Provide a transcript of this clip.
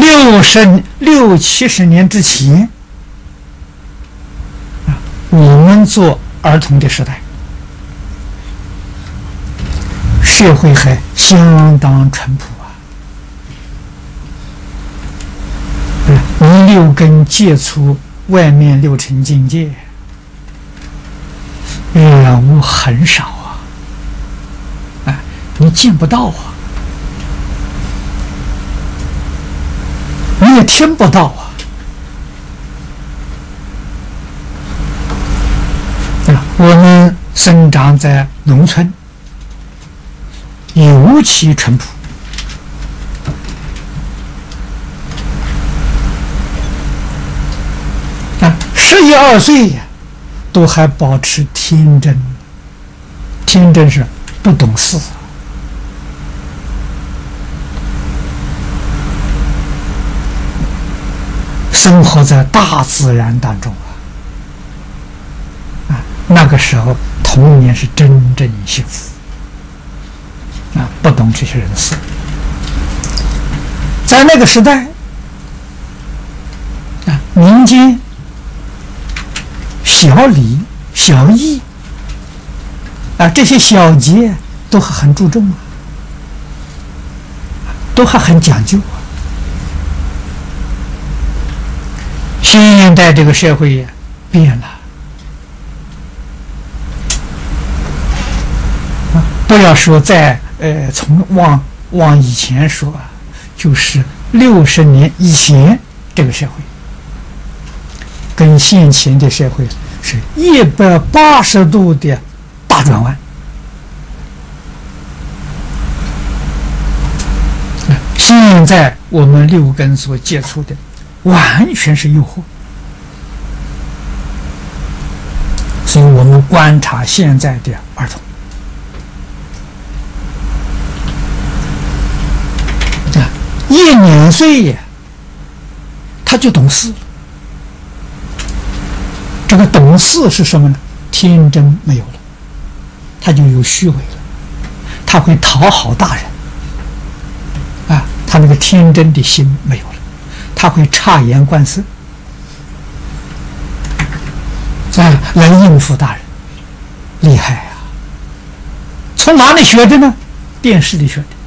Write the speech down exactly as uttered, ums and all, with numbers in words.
六十六七十年之前，啊，我们做儿童的时代，社会还相当淳朴啊。你六根接触外面六尘境界，染污很少啊，哎，你见不到啊，你也听不到啊。啊，我们生长在农村，尤其淳朴。十一二岁呀，都还保持天真，天真是不懂事，生活在大自然当中啊，啊，那个时候童年是真正幸福啊，不懂这些人事，在那个时代啊，民间小礼小义啊，这些小节都很注重啊，都还很讲究啊。现在这个社会也变了啊，不要说在呃从往往以前说啊，就是六十年以前这个社会，跟现前的社会是一百八十度的大转弯。现在我们六根所接触的完全是诱惑，所以我们观察现在的儿童啊，一两岁呀，他就懂事了。这个懂事是什么呢？天真没有了，他就有虚伪了，他会讨好大人啊，他那个天真的心没有了，他会察言观色啊，来应付大人，厉害啊！从哪里学的呢？电视里学的。